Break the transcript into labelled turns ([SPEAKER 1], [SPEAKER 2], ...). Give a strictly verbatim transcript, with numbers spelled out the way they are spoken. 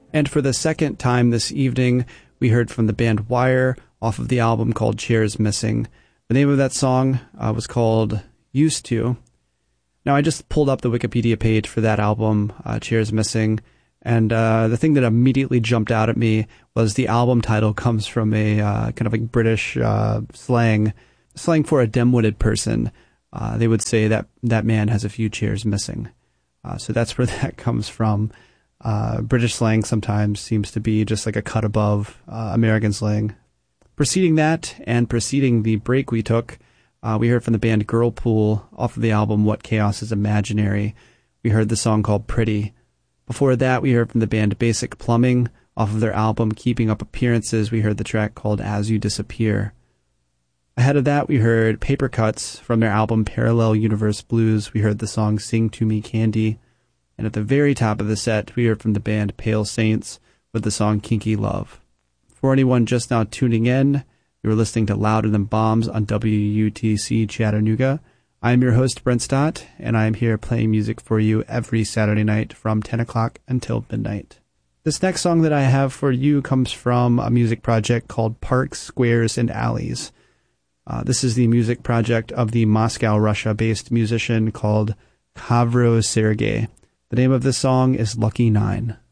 [SPEAKER 1] And for the second time this evening, we heard from the band Wire off of the album called Chairs Missing. The name of that song uh, was called Used To. Now, I just pulled up the Wikipedia page for that album, uh, Chairs Missing, and uh, the thing that immediately jumped out at me was the album title comes from a uh, kind of like British uh, slang, slang for a dim-witted person. Uh, they would say that that man has a few chairs missing. Uh, so that's where that comes from. Uh, British slang sometimes seems to be just like a cut above uh, American slang. Preceding that, and preceding the break we took, uh, we heard from the band Girlpool off of the album What Chaos Is Imaginary. We heard the song called Pretty. Before that, we heard from the band Basic Plumbing off of their album Keeping Up Appearances. We heard the track called As You Disappear. Ahead of that, we heard Paper Cuts from their album Parallel Universe Blues. We heard the song Sing to Me Candy. And at the very top of the set, we heard from the band Pale Saints with the song Kinky Love. For anyone just now tuning in, you are listening to Louder Than Bombs on W U T C Chattanooga. I am your host, Brent Stott, and I am here playing music for you every Saturday night from ten o'clock until midnight. This next song that I have for you comes from a music project called Parks, Squares, and Alleys. Uh, this is the music project of the Moscow, Russia-based musician called Khavro Sergey. The name of this song is Lucky Nine.